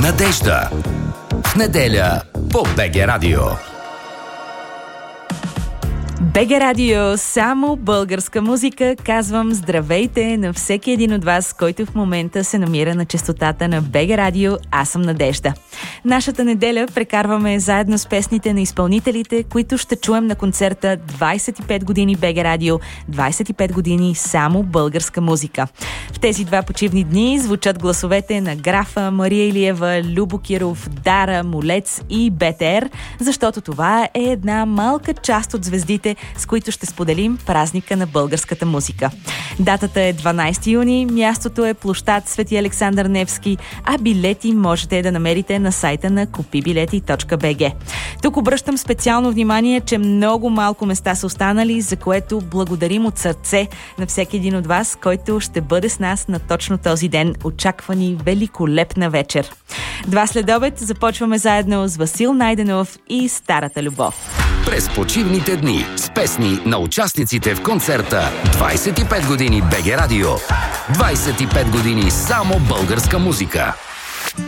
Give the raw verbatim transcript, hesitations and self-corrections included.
Надежда. В неделя по БГ Радио. БГ Радио, само българска музика. Казвам здравейте на всеки един от вас, който в момента се намира на честотата на БГ Радио. Аз съм Надежда. Нашата неделя прекарваме заедно с песните на изпълнителите, които ще чуем на концерта двайсет и пет години БГ Радио, двайсет и пет години само българска музика. В тези два почивни дни звучат гласовете на Графа, Мария Илиева, Любо Киров, Дара, Молец и БТР, защото това е една малка част от звездите, с които ще споделим празника на българската музика. Датата е дванайсети юни, мястото е площад Свети Александър Невски, а билети можете да намерите на сайта на купи билети точка би джи. Тук обръщам специално внимание, че много малко места са останали, за което благодарим от сърце на всеки един от вас, който ще бъде с нас на точно този ден. Очаква ни великолепна вечер. Два следобед започваме заедно с Васил Найденов и Старата любов. През почивните дни с песни на участниците в концерта двайсет и пет години БГ Радио. двайсет и пет години само българска музика.